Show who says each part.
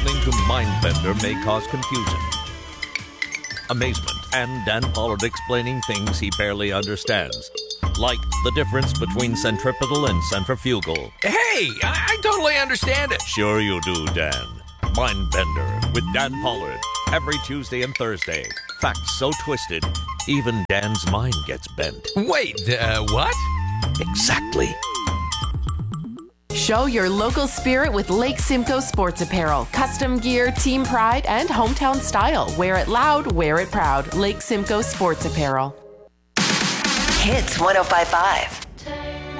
Speaker 1: listening to Mindbender may cause confusion, amazement, and Dan Pollard explaining things he barely understands, like the difference between centripetal and centrifugal.
Speaker 2: Hey, I totally understand it.
Speaker 1: Sure you do, Dan. Mindbender with Dan Pollard, every Tuesday and Thursday. Facts so twisted, even Dan's mind gets bent.
Speaker 2: Wait, what?
Speaker 1: Exactly.
Speaker 3: Show your local spirit with Lake Simcoe Sports Apparel. Custom gear, team pride, and hometown style. Wear it loud, wear it proud. Lake Simcoe Sports Apparel.
Speaker 4: Hits 105.5.